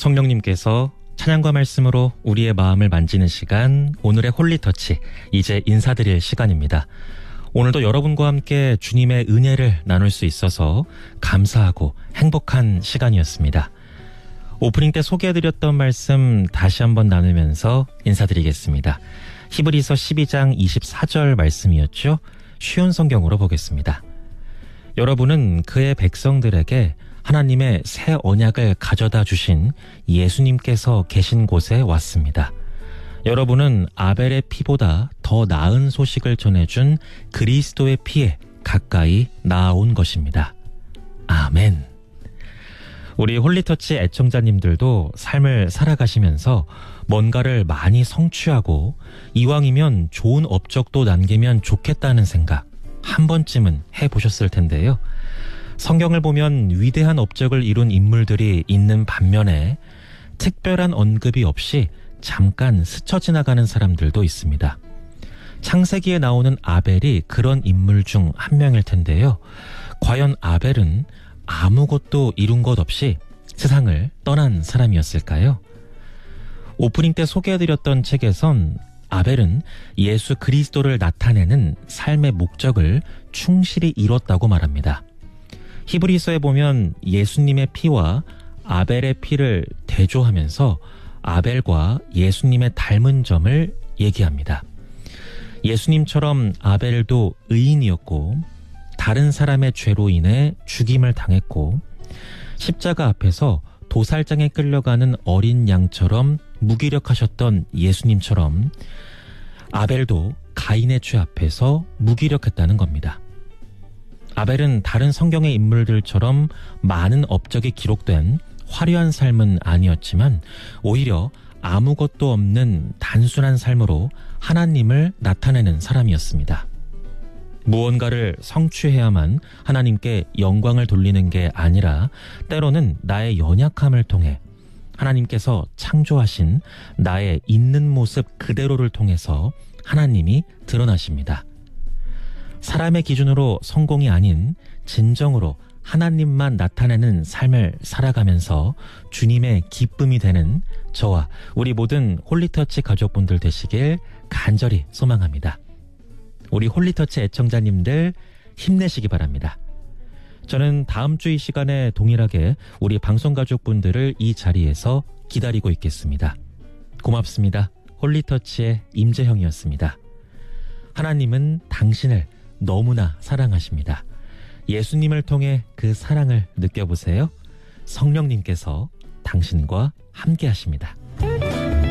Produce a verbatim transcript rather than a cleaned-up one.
성령님께서 찬양과 말씀으로 우리의 마음을 만지는 시간, 오늘의 홀리터치, 이제 인사드릴 시간입니다. 오늘도 여러분과 함께 주님의 은혜를 나눌 수 있어서 감사하고 행복한 시간이었습니다. 오프닝 때 소개해드렸던 말씀 다시 한번 나누면서 인사드리겠습니다. 히브리서 십이 장 이십사 절 말씀이었죠. 쉬운 성경으로 보겠습니다. 여러분은 그의 백성들에게 하나님의 새 언약을 가져다 주신 예수님께서 계신 곳에 왔습니다. 여러분은 아벨의 피보다 더 나은 소식을 전해준 그리스도의 피에 가까이 나아온 것입니다. 아멘. 우리 홀리터치 애청자님들도 삶을 살아가시면서 뭔가를 많이 성취하고 이왕이면 좋은 업적도 남기면 좋겠다는 생각 한 번쯤은 해보셨을 텐데요. 성경을 보면 위대한 업적을 이룬 인물들이 있는 반면에 특별한 언급이 없이 잠깐 스쳐 지나가는 사람들도 있습니다. 창세기에 나오는 아벨이 그런 인물 중 한 명일 텐데요. 과연 아벨은 아무것도 이룬 것 없이 세상을 떠난 사람이었을까요? 오프닝 때 소개해드렸던 책에선 아벨은 예수 그리스도를 나타내는 삶의 목적을 충실히 이뤘다고 말합니다. 히브리서에 보면 예수님의 피와 아벨의 피를 대조하면서 아벨과 예수님의 닮은 점을 얘기합니다. 예수님처럼 아벨도 의인이었고 다른 사람의 죄로 인해 죽임을 당했고 십자가 앞에서 도살장에 끌려가는 어린 양처럼 무기력하셨던 예수님처럼 아벨도 가인의 죄 앞에서 무기력했다는 겁니다. 아벨은 다른 성경의 인물들처럼 많은 업적이 기록된 화려한 삶은 아니었지만 오히려 아무것도 없는 단순한 삶으로 하나님을 나타내는 사람이었습니다. 무언가를 성취해야만 하나님께 영광을 돌리는 게 아니라 때로는 나의 연약함을 통해 하나님께서 창조하신 나의 있는 모습 그대로를 통해서 하나님이 드러나십니다. 사람의 기준으로 성공이 아닌 진정으로 하나님만 나타내는 삶을 살아가면서 주님의 기쁨이 되는 저와 우리 모든 홀리터치 가족분들 되시길 간절히 소망합니다. 우리 홀리터치 애청자님들 힘내시기 바랍니다. 저는 다음 주 이 시간에 동일하게 우리 방송가족분들을 이 자리에서 기다리고 있겠습니다. 고맙습니다. 홀리터치의 임재형이었습니다. 하나님은 당신을 너무나 사랑하십니다. 예수님을 통해 그 사랑을 느껴보세요. 성령님께서 당신과 함께 하십니다.